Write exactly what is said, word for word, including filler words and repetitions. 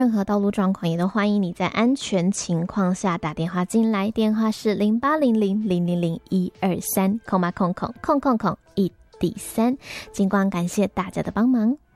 任何道路状况也都欢迎你在安全情况下打电话进来，电话是零八零零零零零一二三空八空空空空空一第三。尽管感谢大家的帮忙。